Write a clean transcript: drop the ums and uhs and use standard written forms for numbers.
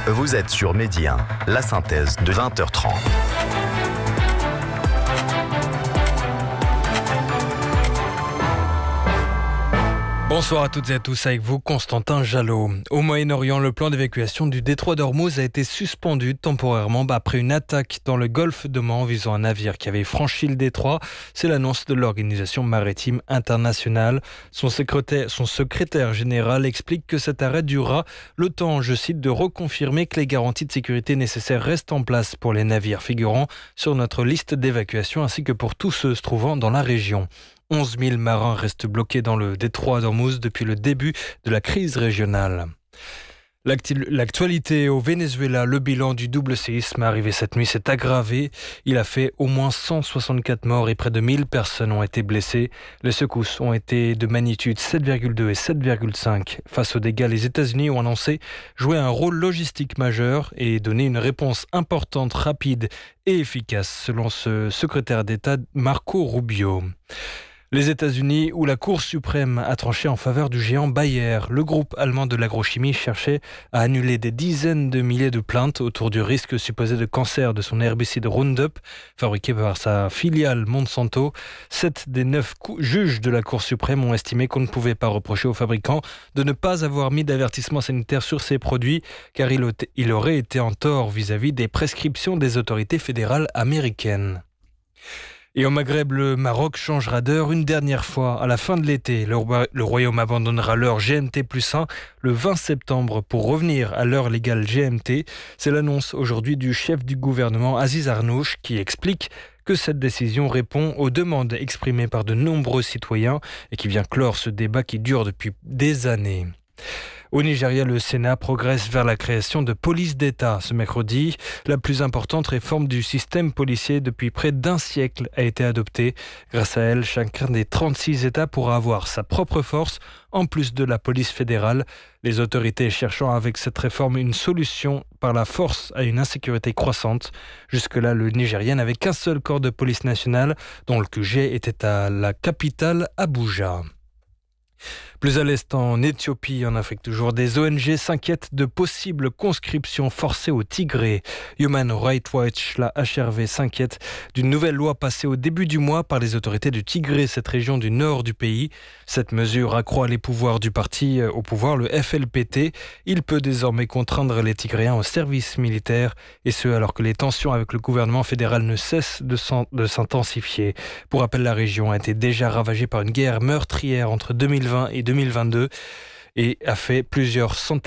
Vous êtes sur Midi 1, la synthèse de 20h30. Bonsoir à toutes et à tous, avec vous Constantin Jalot. Au Moyen-Orient, le plan d'évacuation du détroit d'Ormuz a été suspendu temporairement après une attaque dans le golfe d'Oman visant un navire qui avait franchi le détroit. C'est l'annonce de l'Organisation maritime internationale. Son secrétaire général explique que cet arrêt durera le temps, je cite, de reconfirmer que les garanties de sécurité nécessaires restent en place pour les navires figurant sur notre liste d'évacuation ainsi que pour tous ceux se trouvant dans la région. 11 000 marins restent bloqués dans le détroit d'Ormuz depuis le début de la crise régionale. L'actualité au Venezuela, le bilan du double séisme arrivé cette nuit s'est aggravé. Il a fait au moins 164 morts et près de 1000 personnes ont été blessées. Les secousses ont été de magnitude 7,2 et 7,5. Face aux dégâts, les États-Unis ont annoncé jouer un rôle logistique majeur et donner une réponse importante, rapide et efficace, selon ce secrétaire d'État Marco Rubio. Les États-Unis, où la Cour suprême a tranché en faveur du géant Bayer. Le groupe allemand de l'agrochimie cherchait à annuler des dizaines de milliers de plaintes autour du risque supposé de cancer de son herbicide Roundup, fabriqué par sa filiale Monsanto. 7 des 9 juges de la Cour suprême ont estimé qu'on ne pouvait pas reprocher aux fabricants de ne pas avoir mis d'avertissement sanitaire sur ces produits, car il aurait été en tort vis-à-vis des prescriptions des autorités fédérales américaines. Et au Maghreb, le Maroc changera d'heure une dernière fois. À la fin de l'été, le Royaume abandonnera l'heure GMT+1 le 20 septembre pour revenir à l'heure légale GMT. C'est l'annonce aujourd'hui du chef du gouvernement Aziz Arnouch qui explique que cette décision répond aux demandes exprimées par de nombreux citoyens et qui vient clore ce débat qui dure depuis des années. Au Nigeria, le Sénat progresse vers la création de police d'État. Ce mercredi, la plus importante réforme du système policier depuis près d'un siècle a été adoptée. Grâce à elle, chacun des 36 États pourra avoir sa propre force, en plus de la police fédérale. Les autorités cherchant avec cette réforme une solution par la force à une insécurité croissante. Jusque-là, le Nigeria n'avait qu'un seul corps de police nationale, dont le QG était à la capitale Abuja. Plus à l'est, en Éthiopie, en Afrique toujours, des ONG s'inquiètent de possibles conscriptions forcées au Tigré. Human Rights Watch, la HRV, s'inquiète d'une nouvelle loi passée au début du mois par les autorités du Tigré, cette région du nord du pays. Cette mesure accroît les pouvoirs du parti au pouvoir, le FLPT. Il peut désormais contraindre les Tigréens au service militaire, et ce alors que les tensions avec le gouvernement fédéral ne cessent de s'intensifier. Pour rappel, la région a été déjà ravagée par une guerre meurtrière entre 2020 et 2022 et a fait plusieurs centaines